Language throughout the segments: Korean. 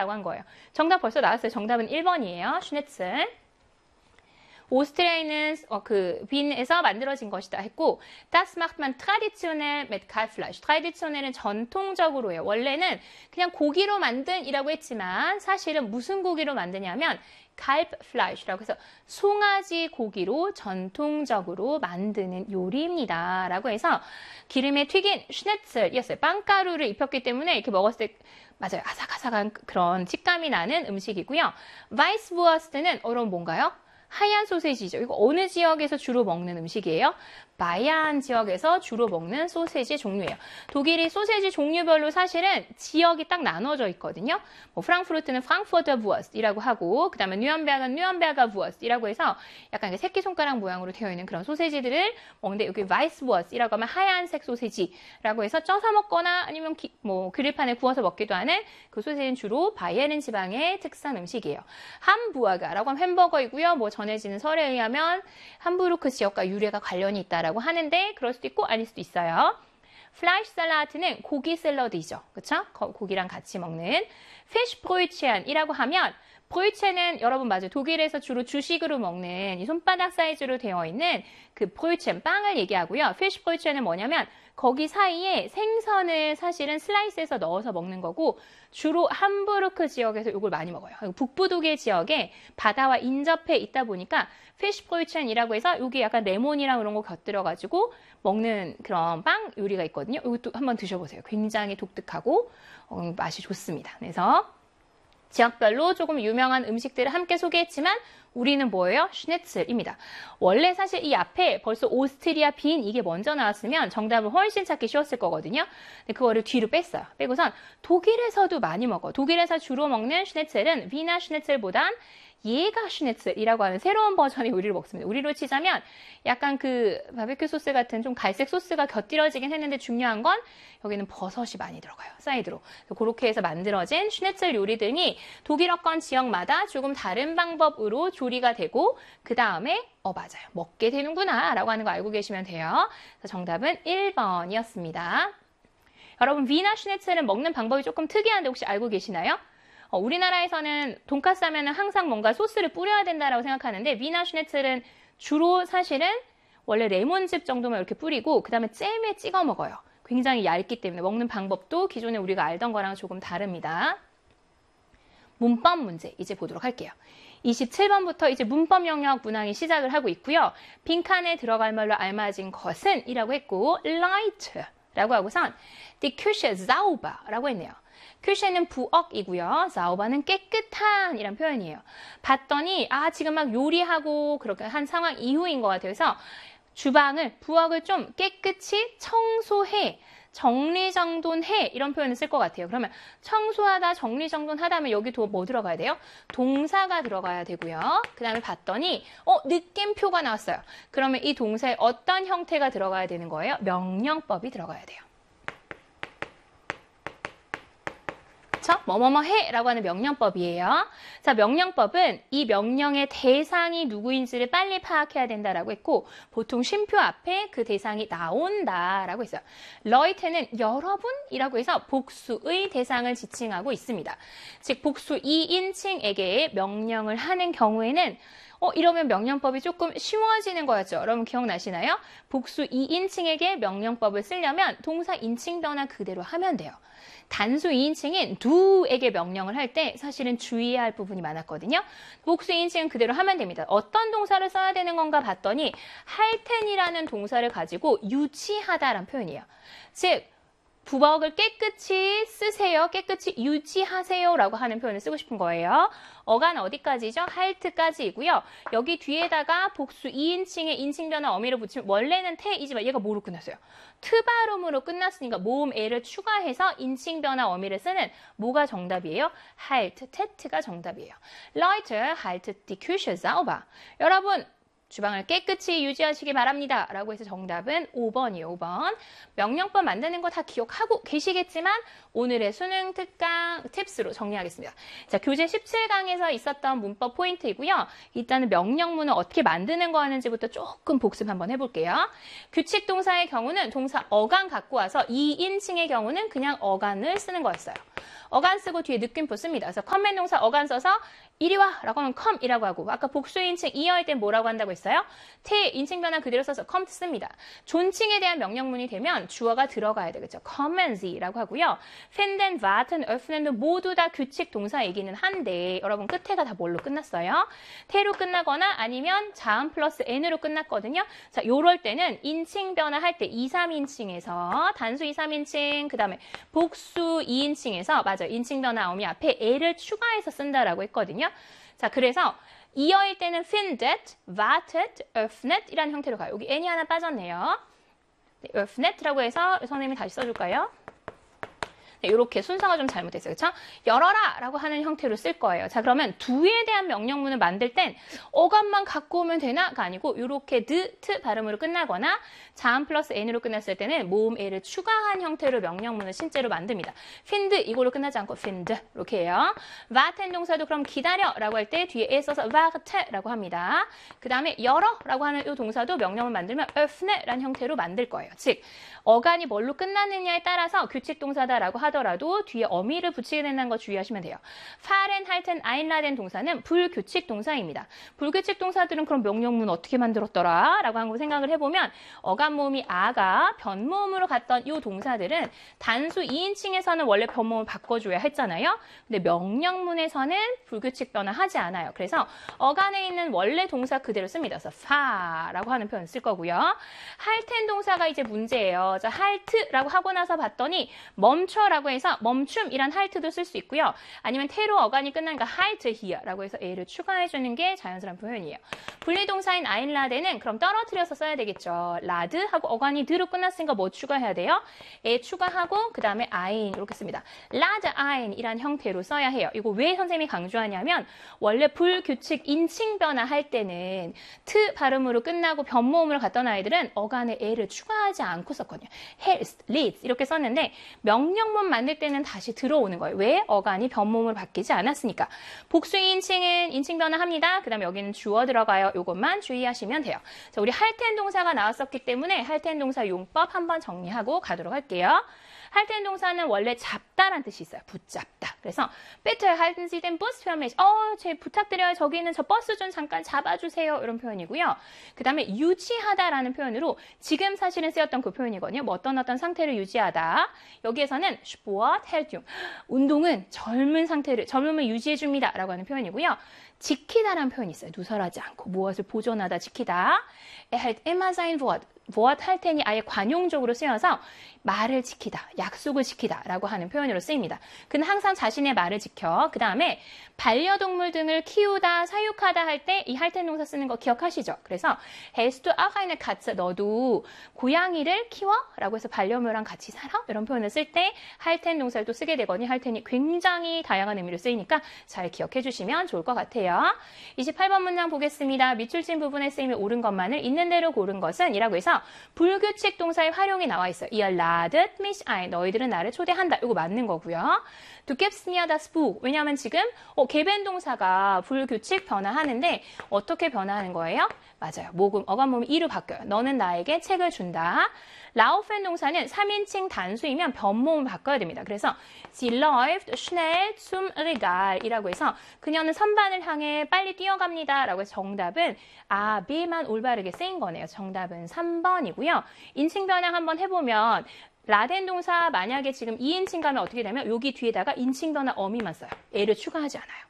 라고 한 거예요. 정답 벌써 나왔어요. 정답은 1번이에요. 슈네츠. 오스트리아는 빈에서 만들어진 것이다 했고, das macht man traditionell mit Kalbfleisch. traditionell은 전통적으로예요. 원래는 그냥 고기로 만든이라고 했지만 사실은 무슨 고기로 만드냐면 Kalbfleisch라고 해서 송아지 고기로 전통적으로 만드는 요리입니다. 라고 해서 기름에 튀긴 슈네츠였어요. 빵가루를 입혔기 때문에 이렇게 먹었을 때 맞아요. 아삭아삭한 그런 식감이 나는 음식이고요. 바이스부어스트는 여러분 뭔가요? 하얀 소세지죠. 이거 어느 지역에서 주로 먹는 음식이에요? 바이안 지역에서 주로 먹는 소세지 종류예요. 독일이 소세지 종류별로 사실은 지역이 딱 나눠져 있거든요. 뭐 프랑크푸르트는 프랑크푸르터 부어스트이라고 하고, 그 다음에 뉴런베르크는 뉴런베르거 부어스트이라고 해서 약간 새끼손가락 모양으로 되어 있는 그런 소세지들을 먹는데, 여기 바이스부어스트이라고 하면 하얀색 소세지라고 해서 쪄서 먹거나 아니면 그릴판에 구워서 먹기도 하는 그 소세지는 주로 바이에른 지방의 특산 음식이에요. 함부어가라고 하면 햄버거이고요. 뭐 전해지는 설에 의하면 함부르크 지역과 유래가 관련이 있다 라고 하는데 그럴 수도 있고 아닐 수도 있어요. 플라이시 살라트는 고기 샐러드이죠. 그쵸? 고기랑 같이 먹는 피쉬 브로이첸이라고 하면 브로이첸은 여러분 맞아요. 독일에서 주로 주식으로 먹는 이 손바닥 사이즈로 되어 있는 그 브로이첸 빵을 얘기하고요. 피쉬 브로이첸은 뭐냐면 거기 사이에 생선을 사실은 슬라이스해서 넣어서 먹는 거고 주로 함부르크 지역에서 이걸 많이 먹어요. 북부 독일 지역에 바다와 인접해 있다 보니까 피쉬 브로이첸이라고 해서 여기 약간 레몬이랑 이런 거 곁들여가지고 먹는 그런 빵 요리가 있거든요. 이것도 한번 드셔보세요. 굉장히 독특하고 맛이 좋습니다. 그래서 지역별로 조금 유명한 음식들을 함께 소개했지만 우리는 뭐예요? 슈네츠입니다. 원래 사실 이 앞에 벌써 오스트리아 빈 이게 먼저 나왔으면 정답을 훨씬 찾기 쉬웠을 거거든요. 근데 그거를 뒤로 뺐어요. 빼고선 독일에서도 많이 먹어. 독일에서 주로 먹는 슈네츠는 비나 슈네츠보단 예가 슈네츠이라고 하는 새로운 버전의 요리를 먹습니다. 우리로 치자면 약간 그 바베큐 소스 같은 좀 갈색 소스가 곁들여지긴 했는데 중요한 건 여기는 버섯이 많이 들어가요. 사이드로. 그렇게 해서 만들어진 슈네츠 요리들이 독일어권 지역마다 조금 다른 방법으로 조리가 되고 그 다음에 맞아요. 먹게 되는구나 라고 하는 거 알고 계시면 돼요. 그래서 정답은 1번이었습니다. 여러분 위나 슈네츠는 먹는 방법이 조금 특이한데 혹시 알고 계시나요? 우리나라에서는 돈까스 하면 항상 뭔가 소스를 뿌려야 된다라고 생각하는데 위나 슈네츠는 주로 사실은 원래 레몬즙 정도만 이렇게 뿌리고 그 다음에 잼에 찍어 먹어요. 굉장히 얇기 때문에 먹는 방법도 기존에 우리가 알던 거랑 조금 다릅니다. 문법 문제 이제 보도록 할게요. 27번부터 이제 문법 영역 문항이 시작을 하고 있고요. 빈칸에 들어갈 말로 알맞은 것은 이라고 했고 light라고 하고선 die Küche sauber라고 했네요. 큐셰는 부엌이고요. 사우바는 깨끗한 이란 표현이에요. 봤더니 지금 막 요리하고 그렇게 한 상황 이후인 것 같아요. 그래서 부엌을 좀 깨끗이 청소해, 정리정돈해 이런 표현을 쓸 것 같아요. 그러면 청소하다, 정리정돈하다 하면 여기 뭐 들어가야 돼요? 동사가 들어가야 되고요. 그 다음에 봤더니 느낌표가 나왔어요. 그러면 이 동사에 어떤 형태가 들어가야 되는 거예요? 명령법이 들어가야 돼요. 뭐뭐뭐 해라고 하는 명령법이에요. 자, 명령법은 이 명령의 대상이 누구인지를 빨리 파악해야 된다라고 했고 보통 쉼표 앞에 그 대상이 나온다라고 했어요. Leute는 여러분이라고 해서 복수의 대상을 지칭하고 있습니다. 즉 복수 2인칭에게 명령을 하는 경우에는 이러면 명령법이 조금 쉬워지는 거였죠. 여러분 기억나시나요? 복수 2인칭에게 명령법을 쓰려면 동사 인칭 변화 그대로 하면 돼요. 단수 2인칭인 do에게 명령을 할 때 사실은 주의해야 할 부분이 많았거든요. 복수 2인칭은 그대로 하면 됩니다. 어떤 동사를 써야 되는 건가 봤더니 할 텐이라는 동사를 가지고 유지하다라는 표현이에요. 즉 부엌을 깨끗이 쓰세요. 깨끗이 유지하세요. 라고 하는 표현을 쓰고 싶은 거예요. 어간 어디까지죠? 할트까지이고요. 여기 뒤에다가 복수 2인칭의 인칭 변화 어미를 붙이면 원래는 태이지만 얘가 뭐로 끝났어요? 트발음으로 끝났으니까 모음 에를 추가해서 인칭 변화 어미를 쓰는 뭐가 정답이에요? halt, tet가 정답이에요. Leute, haltet die Küche sauber. 여러분 주방을 깨끗이 유지하시기 바랍니다. 라고 해서 정답은 5번이에요. 5번. 명령법 만드는 거 다 기억하고 계시겠지만 오늘의 수능 특강 팁스로 정리하겠습니다. 자, 교재 17강에서 있었던 문법 포인트이고요. 일단은 명령문을 어떻게 만드는 거 하는지부터 조금 복습 한번 해볼게요. 규칙 동사의 경우는 동사 어간 갖고 와서 2인칭의 경우는 그냥 어간을 쓰는 거였어요. 어간 쓰고 뒤에 느낌표 씁니다. 그래서 컴맨 동사 어간 써서 이리 와 라고 하면 come이라고 하고 아까 복수인칭 이어할 땐 뭐라고 한다고 했어요? 인칭 변화 그대로 써서 come 씁니다. 존칭에 대한 명령문이 되면 주어가 들어가야 되겠죠. kommen Sie라고 하고요. finden, warten, öffnen 모두 다 규칙 동사이기는 한데 여러분 끝에가 다 뭘로 끝났어요? 태로 끝나거나 아니면 자음 플러스 n으로 끝났거든요. 자, 요럴 때는 인칭 변화 할 때 2, 3인칭에서 단수 2, 3인칭 그 다음에 복수 2인칭에서 맞아요. 인칭 변화 나오면 앞에 에를 추가해서 쓴다라고 했거든요. 자, 그래서 이어일 때는 findet, wartet, öffnet 이라는 형태로 가요. 여기 n이 하나 빠졌네요. 네, öffnet라고 해서 선생님이 다시 써줄까요? 네, 이렇게 순서가 좀 잘못됐어요. 그렇죠? 열어라 라고 하는 형태로 쓸 거예요. 자, 그러면 두에 대한 명령문을 만들 땐 어감만 갖고 오면 되나가 아니고 이렇게 트 발음으로 끝나거나 자음 플러스 n으로 끝났을 때는 모음 에를 추가한 형태로 명령문을 실제로 만듭니다. find 이걸로 끝나지 않고 find 이렇게 해요. warten 동사도 그럼 기다려 라고 할 때 뒤에 에 써서 warte 라고 합니다. 그 다음에 열어 라고 하는 이 동사도 명령문 만들면 öffne 라는 형태로 만들 거예요. 즉 어간이 뭘로 끝나느냐에 따라서 규칙 동사다라고 하더라도 뒤에 어미를 붙이게 된다는 거 주의하시면 돼요. fahren, halten, einladen 동사는 불규칙 동사입니다. 불규칙 동사들은 그럼 명령문 어떻게 만들었더라? 라고 한번 생각을 해보면 어간 모음이 아가 변모음으로 갔던 이 동사들은 단수 2인칭에서는 원래 변모음을 바꿔줘야 했잖아요. 근데 명령문에서는 불규칙 변화하지 않아요. 그래서 어간에 있는 원래 동사 그대로 씁니다. 그래서 fa라고 하는 표현 쓸 거고요. halten 동사가 이제 문제예요. 자, halt라고 하고 나서 봤더니 멈춰라고 해서 멈춤이란 halt도 쓸 수 있고요. 아니면 태로 어간이 끝나니까 halt here라고 해서 a를 추가해주는 게 자연스러운 표현이에요. 분리동사인 einladen은 그럼 떨어뜨려서 써야 되겠죠. lad 하고 어간이 드로 끝났으니까 뭐 추가해야 돼요? 에 추가하고 그 다음에 ein 이렇게 씁니다. lad ein 이란 형태로 써야 해요. 이거 왜 선생님이 강조하냐면 원래 불규칙 인칭 변화 할 때는 트 발음으로 끝나고 변모음으로 갔던 아이들은 어간에 에를 추가하지 않고 썼거든요. helps, leads 이렇게 썼는데 명령문 만들 때는 다시 들어오는 거예요. 왜? 어간이 변모음으로 바뀌지 않았으니까. 복수인칭은 인칭 변화합니다. 그 다음에 여기는 주어 들어가요. 이것만 주의하시면 돼요. 자, 우리 할텐 동사가 나왔었기 때문에 할텐 동사 용법 한번 정리하고 가도록 할게요. 할텐 동사는 원래 잡다란 뜻이 있어요. 붙잡다. 그래서 bitte halten Sie den Bus für mich. 제 부탁드려요. 저기 있는 저 버스 좀 잠깐 잡아주세요. 이런 표현이고요. 그 다음에 유지하다라는 표현으로 지금 사실은 쓰였던 그 표현이거든요. 뭐 어떤 상태를 유지하다. 여기에서는 Sporthaltung. 운동은 젊음을 유지해줍니다. 라고 하는 표현이고요. 지키다라는 표현이 있어요. 누설하지 않고 무엇을 보존하다, 지키다. hält immer sein Wort. 할 테니 아예 관용적으로 쓰여서 말을 지키다, 약속을 지키다 라고 하는 표현으로 쓰입니다. 그는 항상 자신의 말을 지켜. 그 다음에 반려동물 등을 키우다, 사육하다 할 때 이 할텐 동사 쓰는 거 기억하시죠? 그래서 hast du auch eine Katze? 너도 고양이를 키워? 라고 해서 반려묘랑 같이 살아? 이런 표현을 쓸 때 할텐 동사를 또 쓰게 되거니 할텐이 굉장히 다양한 의미로 쓰이니까 잘 기억해 주시면 좋을 것 같아요. 28번 문장 보겠습니다. 밑줄진 부분에 쓰임이 옳은 것만을 있는 대로 고른 것은 이라고 해서 불규칙 동사의 활용이 나와 있어요. Ihr ladet mich ein. 너희들은 나를 초대한다. 이거 맞는 거고요. Du gibst mir das Buch. 왜냐하면 지금 개변 동사가 불규칙 변화하는데 어떻게 변화하는 거예요? 맞아요. 모금, 어감 모음이 이로 바뀌어요. 너는 나에게 책을 준다. laufen 동사는 3인칭 단수이면 변모음을 바꿔야 됩니다. 그래서 sie läuft schnell zum Regal 이라고 해서 그녀는 선반을 향해 빨리 뛰어갑니다. 라고 해서 정답은 A, B만 올바르게 쓰인 거네요. 정답은 3번이고요. 인칭 변형 한번 해보면 라덴 동사 만약에 지금 2인칭 가면 어떻게 되면 여기 뒤에다가 인칭 변화 어미만 써요. 애를 추가하지 않아요.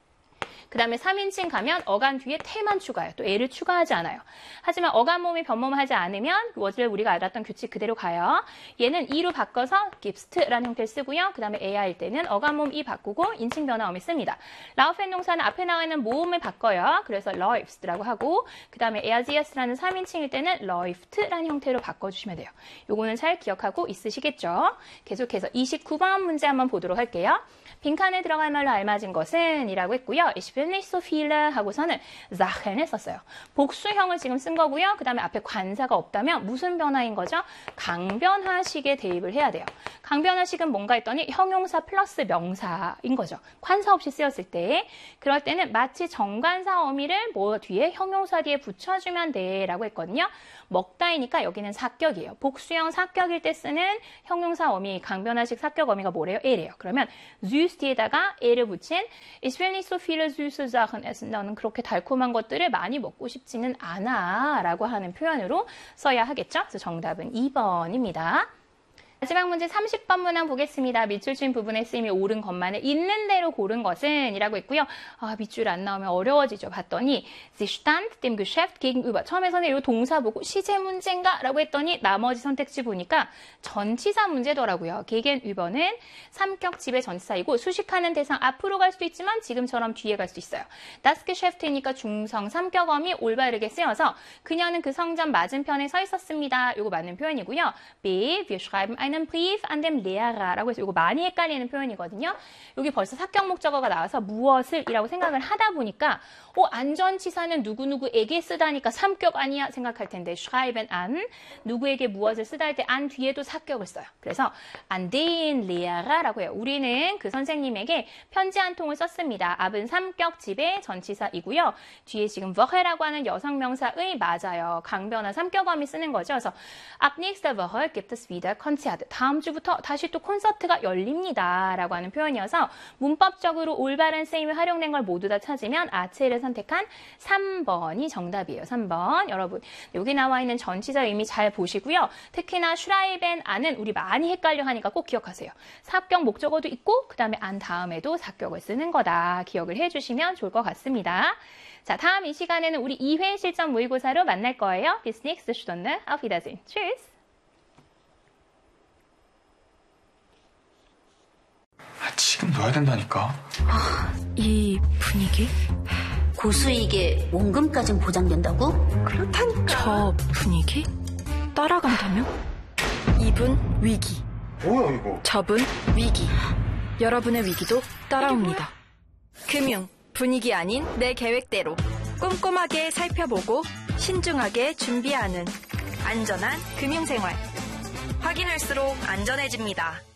그 다음에 3인칭 가면 어간 뒤에 태만 추가해요. 또 애를 추가하지 않아요. 하지만 어간 모음이 변모음하지 않으면 어제 우리가 알았던 규칙 그대로 가요. 얘는 이로 바꿔서 gibst라는 형태를 쓰고요. 그 다음에 애야일 때는 어간 모음 이 바꾸고 인칭 변화 어미 씁니다. 라우펜 동사는 앞에 나와 있는 모음을 바꿔요. 그래서 läufst라고 하고 그 다음에 ers라는 3인칭일 때는 läuft라는 형태로 바꿔주시면 돼요. 요거는 잘 기억하고 있으시겠죠? 계속해서 29번 문제 한번 보도록 할게요. 빈칸에 들어갈 말로 알맞은 것은 이라고 했고요. 20번 will nicht so viele 하고서는 Sachen을 썼어요. 복수형을 지금 쓴 거고요. 그 다음에 앞에 관사가 없다면 무슨 변화인 거죠? 강변하식에 대입을 해야 돼요. 강변하식은 뭔가 했더니 형용사 플러스 명사인 거죠. 관사 없이 쓰였을 때. 그럴 때는 마치 정관사 어미를 뭐 뒤에 형용사 뒤에 붙여주면 돼 라고 했거든요. 먹다이니까 여기는 사격이에요. 복수형 사격일 때 쓰는 형용사 어미, 강변하식 사격 어미가 뭐래요? 에래요. 그러면 süß 뒤에다가 에를 붙인 Ich will nicht so viele süße Sachen essen. 너는 그렇게 달콤한 것들을 많이 먹고 싶지는 않아 라고 하는 표현으로 써야 하겠죠? 그래서 정답은 2번입니다. 마지막 문제 30번 문항 보겠습니다. 밑줄 친 부분에 쓰임이 옳은 것만을 있는 대로 고른 것은 이라고 했고요. 밑줄 안 나오면 어려워지죠. 봤더니 Sie stand dem Geschäft gegenüber. 처음에서는 이 동사 보고 시제 문제인가? 라고 했더니 나머지 선택지 보니까 전치사 문제더라고요. gegenüber는 삼격집의 전치사이고 수식하는 대상 앞으로 갈 수도 있지만 지금처럼 뒤에 갈 수도 있어요. Das Geschäft이니까 중성 삼격어미 올바르게 쓰여서 그녀는 그 성전 맞은편에 서 있었습니다. 이거 맞는 표현이고요. B. Wir schreiben einen Brief an den Lehrer 라고 해서 이거 많이 헷갈리는 표현이거든요. 여기 벌써 사격 목적어가 나와서 무엇을 이라고 생각을 하다 보니까 안전치사는 누구누구에게 쓰다니까 삼격 아니야 생각할 텐데 schreiben an 누구에게 무엇을 쓰다 할 때 an 뒤에도 사격을 써요. 그래서 an den Lehrer 라고 해요. 우리는 그 선생님에게 편지 한 통을 썼습니다. ab은 삼격집의 전치사이고요. 뒤에 지금 Woche라고 하는 여성명사의 맞아요. 강변화 삼격어미 쓰는 거죠. 그래서 ab nächster Woche gibt es wieder Konzerte. 다음 주부터 다시 또 콘서트가 열립니다. 라고 하는 표현이어서 문법적으로 올바른 쓰임이 활용된 걸 모두 다 찾으면 아체를 선택한 3번이 정답이에요. 3번. 여러분 여기 나와 있는 전치사 의미 잘 보시고요. 특히나 schreiben an은 우리 많이 헷갈려 하니까 꼭 기억하세요. 사격 목적어도 있고 그 다음에 an 다음에도 사격을 쓰는 거다. 기억을 해주시면 좋을 것 같습니다. 자, 다음 이 시간에는 우리 2회 실전 모의고사로 만날 거예요. Bis nächste Stunde. Auf Wiedersehen. Tschüss. 지금 넣어야 된다니까. 이 분위기? 고수익에 원금까진 보장된다고? 그렇다니까. 저 분위기? 따라간다면? 이분 위기. 뭐야 이거? 저분 위기. 여러분의 위기도 따라옵니다. 금융, 분위기 아닌 내 계획대로 꼼꼼하게 살펴보고 신중하게 준비하는 안전한 금융생활. 확인할수록 안전해집니다.